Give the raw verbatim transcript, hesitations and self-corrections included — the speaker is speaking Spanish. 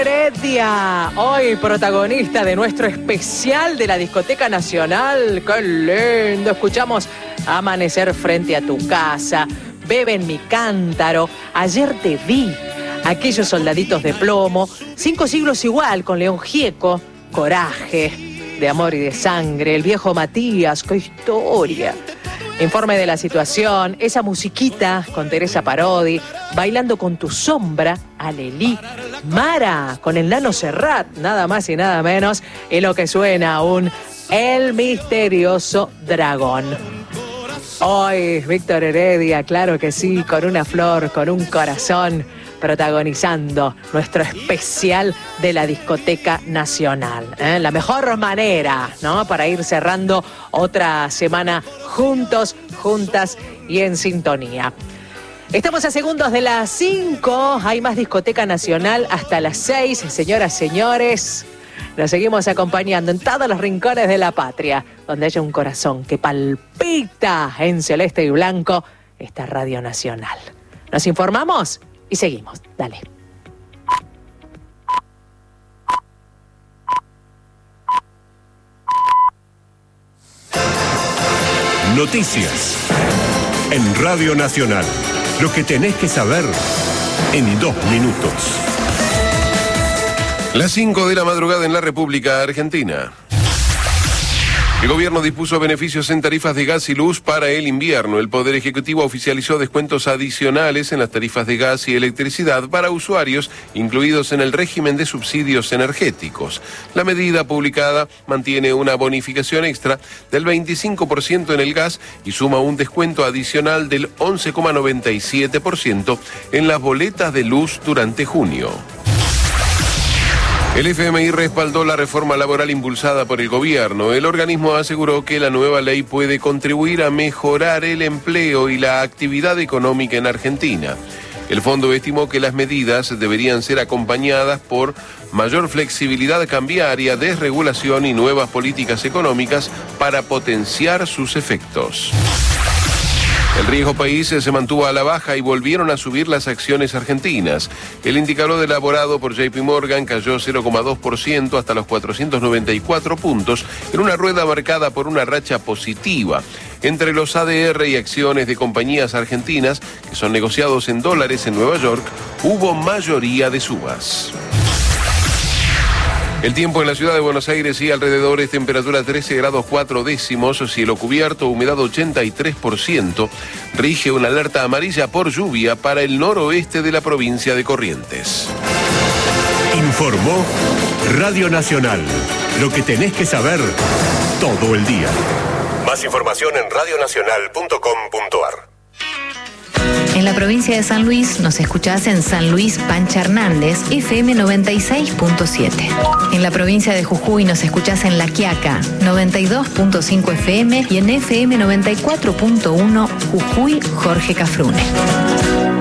Heredia, hoy protagonista de nuestro especial de la Discoteca Nacional. ¡Qué lindo! Escuchamos Amanecer frente a tu casa, Bebe en mi cántaro, Ayer te vi, Aquellos soldaditos de plomo, Cinco siglos igual con León Gieco, Coraje, De amor y de sangre, El viejo Matías, ¡qué historia! Informe de la situación, esa musiquita con Teresa Parodi, Bailando con tu sombra, Alelí, Mara con el Nano Serrat, nada más y nada menos, y lo que suena aún, El misterioso dragón. Hoy, Víctor Heredia, claro que sí, con una flor, con un corazón, protagonizando nuestro especial de la Discoteca Nacional. ¿eh? La mejor manera, ¿no?, para ir cerrando otra semana juntos, juntas y en sintonía. Estamos a segundos de las cinco, hay más Discoteca Nacional hasta las seis, señoras, señores. Nos seguimos acompañando en todos los rincones de la patria, donde haya un corazón que palpita en celeste y blanco, esta Radio Nacional. ¿Nos informamos? Y seguimos, dale. Noticias en Radio Nacional. Lo que tenés que saber en dos minutos. Las cinco de la madrugada en la República Argentina. El gobierno dispuso beneficios en tarifas de gas y luz para el invierno. El Poder Ejecutivo oficializó descuentos adicionales en las tarifas de gas y electricidad para usuarios incluidos en el régimen de subsidios energéticos. La medida publicada mantiene una bonificación extra del veinticinco por ciento en el gas y suma un descuento adicional del once coma noventa y siete por ciento en las boletas de luz durante junio. El F M I respaldó la reforma laboral impulsada por el gobierno. El organismo aseguró que la nueva ley puede contribuir a mejorar el empleo y la actividad económica en Argentina. El fondo estimó que las medidas deberían ser acompañadas por mayor flexibilidad cambiaria, desregulación y nuevas políticas económicas para potenciar sus efectos. El riesgo país se mantuvo a la baja y volvieron a subir las acciones argentinas. El indicador elaborado por J P Morgan cayó cero coma dos por ciento hasta los cuatrocientos noventa y cuatro puntos en una rueda marcada por una racha positiva. Entre los A D R y acciones de compañías argentinas que son negociados en dólares en Nueva York, hubo mayoría de subas. El tiempo en la ciudad de Buenos Aires y alrededores, temperatura trece grados cuatro décimos, cielo cubierto, humedad ochenta y tres por ciento. Rige una alerta amarilla por lluvia para el noroeste de la provincia de Corrientes. Informó Radio Nacional. Lo que tenés que saber todo el día. Más información en radio nacional punto com punto ar. En la provincia de San Luis nos escuchás en San Luis Pancha Hernández, F M noventa y seis punto siete. En la provincia de Jujuy nos escuchás en La Quiaca, noventa y dos punto cinco F M y en F M noventa y cuatro punto uno Jujuy Jorge Cafrune.